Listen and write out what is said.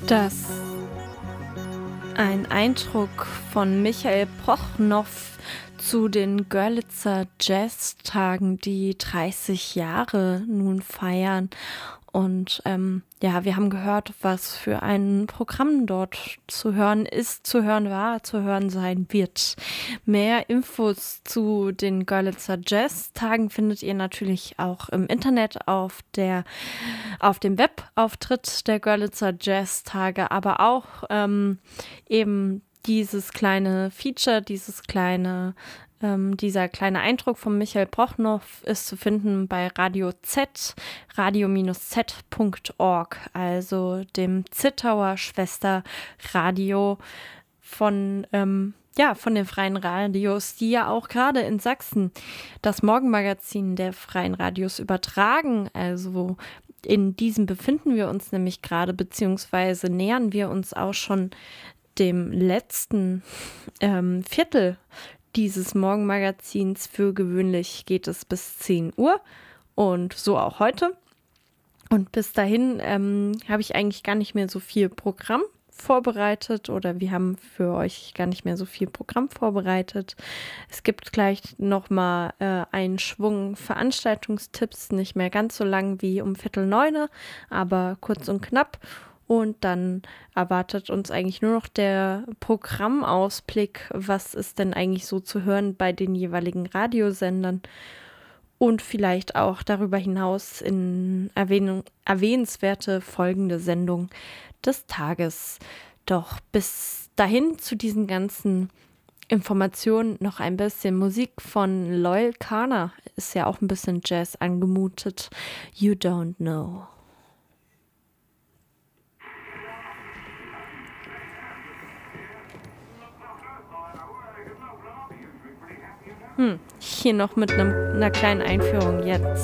Das ein Eindruck von Michael Prochnow zu den Görlitzer Jazztagen, die 30 Jahre nun feiern. Und ja, wir haben gehört, was für ein Programm dort zu hören ist, zu hören war, zu hören sein wird. Mehr Infos zu den Görlitzer Jazztagen findet ihr natürlich auch im Internet auf dem Webauftritt der Görlitzer Jazztage, aber auch eben dieses kleine Feature, dieser kleine Eindruck von Michael Prochnow ist zu finden bei Radio Z, radio-z.org, also dem Zittauer Schwesterradio von den Freien Radios, die ja auch gerade in Sachsen das Morgenmagazin der Freien Radios übertragen. Also in diesem befinden wir uns nämlich gerade, beziehungsweise nähern wir uns auch schon dem letzten Viertel dieses Morgenmagazins. Für gewöhnlich geht es bis 10 Uhr und so auch heute. Und bis dahin habe ich eigentlich gar nicht mehr so viel Programm vorbereitet oder wir haben für euch gar nicht mehr so viel Programm vorbereitet. Es gibt gleich nochmal einen Schwung Veranstaltungstipps, nicht mehr ganz so lang wie um 8:45, aber kurz und knapp. Und dann erwartet uns eigentlich nur noch der Programmausblick, was ist denn eigentlich so zu hören bei den jeweiligen Radiosendern und vielleicht auch darüber hinaus in erwähnenswerte folgende Sendung des Tages. Doch bis dahin zu diesen ganzen Informationen noch ein bisschen Musik von Loyal Kana. Ist ja auch ein bisschen Jazz angemutet. You Don't Know. Hier noch mit einer kleinen Einführung jetzt.